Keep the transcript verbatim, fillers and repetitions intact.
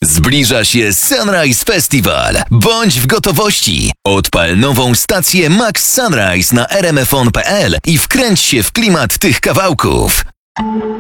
Zbliża się Sunrise Festival. Bądź w gotowości. Odpal nową stację Max Sunrise na r m f on kropka p l i wkręć się w klimat tych kawałków.